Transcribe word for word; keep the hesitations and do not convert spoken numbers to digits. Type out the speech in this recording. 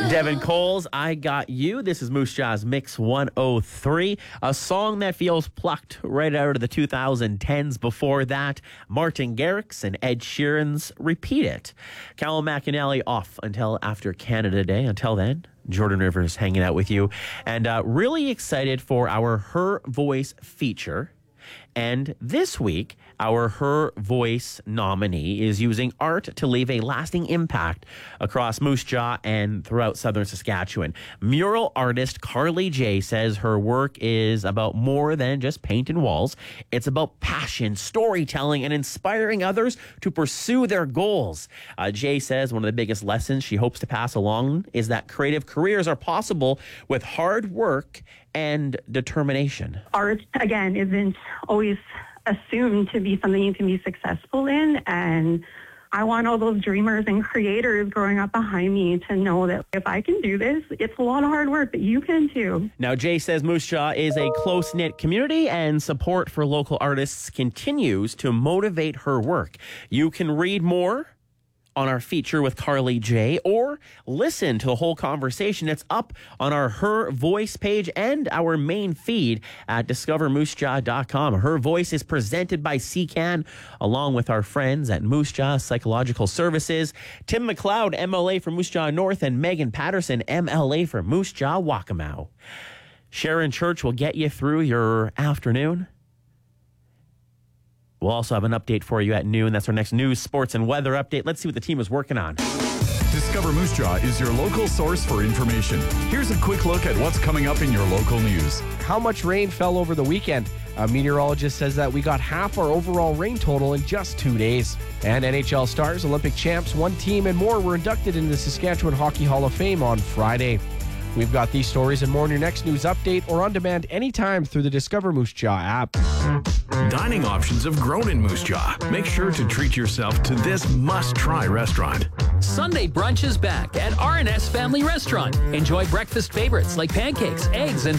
Devin Coles, I Got You. This is Moose Jaw's Mix one oh three, a song that feels plucked right out of the two thousand tens. Before that, Martin Garrix and Ed Sheeran's Repeat It. Callum McAnally off until after Canada Day. Until then, Jordan Rivers hanging out with you. And uh, really excited for our Her Voice feature. And this week, our Her Voice nominee is using art to leave a lasting impact across Moose Jaw and throughout southern Saskatchewan. Mural artist Carly J says her work is about more than just painting walls. It's about passion, storytelling, and inspiring others to pursue their goals. Uh, Jay says one of the biggest lessons she hopes to pass along is that creative careers are possible with hard work and determination. Art, again, isn't always assumed to be something you can be successful in, and I want all those dreamers and creators growing up behind me to know that if I can do this, it's a lot of hard work, but you can too. Now, Jay says Moose Jaw is a close-knit community, and support for local artists continues to motivate her work. You can read more on our feature with Carly J, or listen to the whole conversation. It's up on our Her Voice page and our main feed at discover moose jaw dot com. Her Voice is presented by C C A N, along with our friends at Moose Jaw Psychological Services, Tim McLeod, M L A for Moose Jaw North, and Megan Patterson, M L A for Moose Jaw Waccamaw. Sharon Church will get you through your afternoon. We'll also have an update for you at noon. That's our next news, sports, and weather update. Let's see what the team is working on. Discover Moose Jaw is your local source for information. Here's a quick look at what's coming up in your local news. How much rain fell over the weekend? A meteorologist says that we got half our overall rain total in just two days. And N H L stars, Olympic champs, one team, and more were inducted into the Saskatchewan Hockey Hall of Fame on Friday. We've got these stories and more in your next news update or on demand anytime through the Discover Moose Jaw app. Dining options have grown in Moose Jaw. Make sure to treat yourself to this must-try restaurant. Sunday brunch is back at R and S Family Restaurant. Enjoy breakfast favorites like pancakes, eggs, and